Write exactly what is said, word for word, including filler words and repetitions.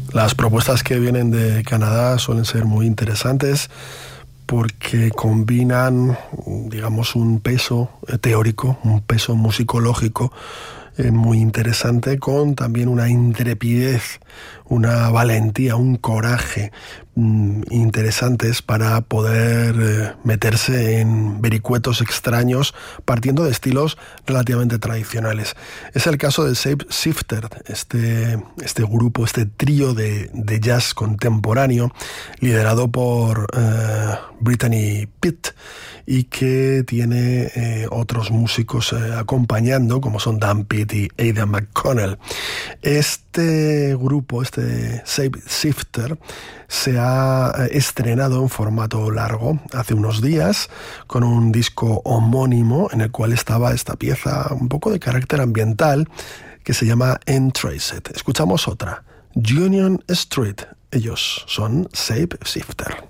Las propuestas que vienen de Canadá suelen ser muy interesantes porque combinan, digamos, un peso teórico, un peso musicológico eh, muy interesante, con también una intrepidez, una valentía, un coraje mmm, interesantes para poder eh, meterse en vericuetos extraños partiendo de estilos relativamente tradicionales. Es el caso de Shapeshifter, este, este grupo, este trío de, de jazz contemporáneo liderado por eh, Brittany Pitt y que tiene eh, otros músicos eh, acompañando, como son Dan Pitt y Aidan McConnell. Este grupo, este Shapeshifter, se ha estrenado en formato largo hace unos días con un disco homónimo en el cual estaba esta pieza un poco de carácter ambiental que se llama Untraced. Escuchamos otra, Union Street. Ellos son Shapeshifter.